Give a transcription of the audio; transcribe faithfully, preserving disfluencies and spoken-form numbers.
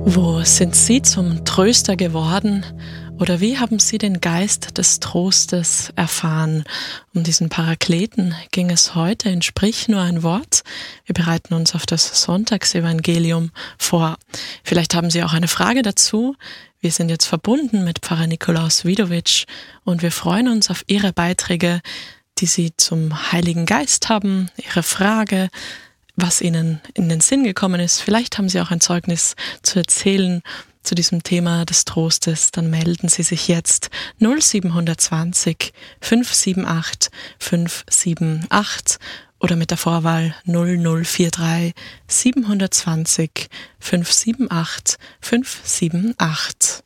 Wo sind Sie zum Tröster geworden? Oder wie haben Sie den Geist des Trostes erfahren? Um diesen Parakleten ging es heute in Sprich nur ein Wort. Wir bereiten uns auf das Sonntagsevangelium vor. Vielleicht haben Sie auch eine Frage dazu. Wir sind jetzt verbunden mit Pfarrer Nikolaus Widowitsch und wir freuen uns auf Ihre Beiträge, die Sie zum Heiligen Geist haben, Ihre Frage, was Ihnen in den Sinn gekommen ist. Vielleicht haben Sie auch ein Zeugnis zu erzählen zu diesem Thema des Trostes. Dann melden Sie sich jetzt null sieben zwei null fünf sieben acht fünf sieben acht oder mit der Vorwahl null null vier drei sieben zwei null fünf sieben acht fünf sieben acht.